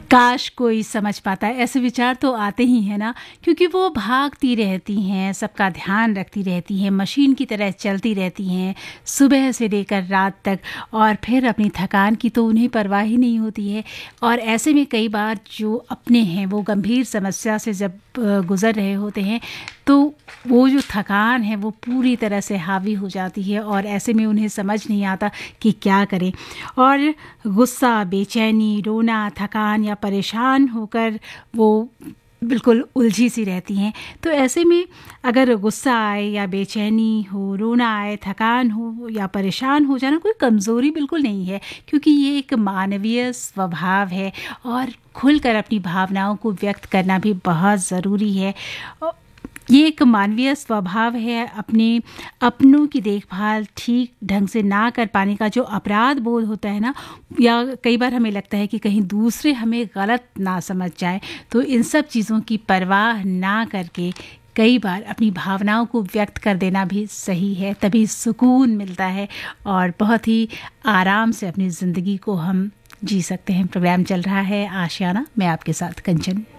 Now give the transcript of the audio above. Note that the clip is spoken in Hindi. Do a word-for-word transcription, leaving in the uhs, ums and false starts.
काश कोई समझ पाता है, ऐसे विचार तो आते ही हैं ना, क्योंकि वो भागती रहती हैं, सबका ध्यान रखती रहती हैं, मशीन की तरह चलती रहती हैं सुबह से लेकर रात तक, और फिर अपनी थकान की तो उन्हें परवाह ही नहीं होती है। और ऐसे में कई बार जो अपने हैं वो गंभीर समस्या से जब गुज़र रहे होते हैं तो वो जो थकान है वो पूरी तरह से हावी हो जाती है, और ऐसे में उन्हें समझ नहीं आता कि क्या करें। और गुस्सा, बेचैनी, रोना, थकान या परेशान होकर वो बिल्कुल उलझी सी रहती हैं। तो ऐसे में अगर गुस्सा आए या बेचैनी हो, रोना आए, थकान हो या परेशान हो जाना कोई कमज़ोरी बिल्कुल नहीं है, क्योंकि ये एक मानवीय स्वभाव है और खुलकर अपनी भावनाओं को व्यक्त करना भी बहुत ज़रूरी है। ये एक मानवीय स्वभाव है। अपने अपनों की देखभाल ठीक ढंग से ना कर पाने का जो अपराध बोध होता है ना, या कई बार हमें लगता है कि कहीं दूसरे हमें गलत ना समझ जाए, तो इन सब चीज़ों की परवाह ना करके कई बार अपनी भावनाओं को व्यक्त कर देना भी सही है। तभी सुकून मिलता है और बहुत ही आराम से अपनी ज़िंदगी को हम जी सकते हैं। प्रोग्राम चल रहा है आशियाना, मैं आपके साथ कंचन।